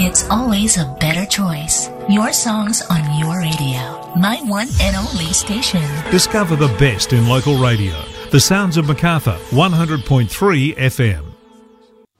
It's always a better choice. Your songs on your radio. My one and only station. Discover the best in local radio. The Sounds of Macarthur, 100.3 FM.